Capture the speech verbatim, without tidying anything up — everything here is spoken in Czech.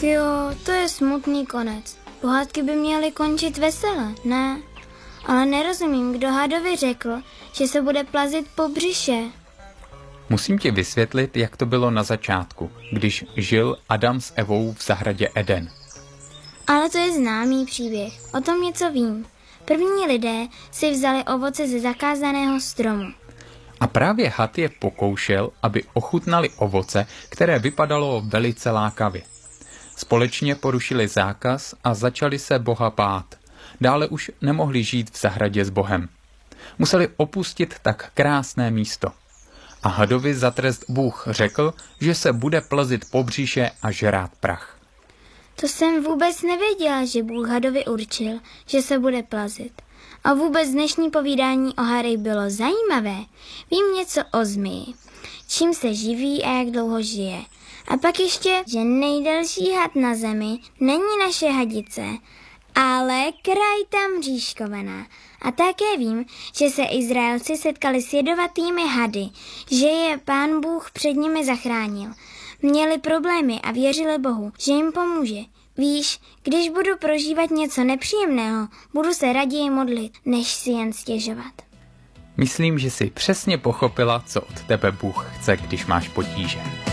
Ach jo, to je smutný konec. Pohádky by měly končit vesele, ne? Ale nerozumím, kdo hadovi řekl, že se bude plazit po břiše. Musím ti vysvětlit, jak to bylo na začátku, když žil Adam s Evou v zahradě Eden. Ale to je známý příběh, o tom něco vím. První lidé si vzali ovoce ze zakázaného stromu. A právě had je pokoušel, aby ochutnali ovoce, které vypadalo velice lákavě. Společně porušili zákaz a začali se Boha bát. Dále už nemohli žít v zahradě s Bohem. Museli opustit tak krásné místo. A hadovi za trest Bůh řekl, že se bude plazit po břiše a žrát prach. To jsem vůbec nevěděla, že Bůh hadovi určil, že se bude plazit. A vůbec dnešní povídání o hadech bylo zajímavé. Vím něco o zmiji, čím se živí a jak dlouho žije. A pak ještě, že nejdelší had na zemi není naše hadice, ale kraj tam mřížkovaná. A také vím, že se Izraelci setkali s jedovatými hady, že je Pán Bůh před nimi zachránil. Měli problémy a věřili Bohu, že jim pomůže. Víš, když budu prožívat něco nepříjemného, budu se raději modlit, než si jen stěžovat. Myslím, že jsi přesně pochopila, co od tebe Bůh chce, když máš potíže.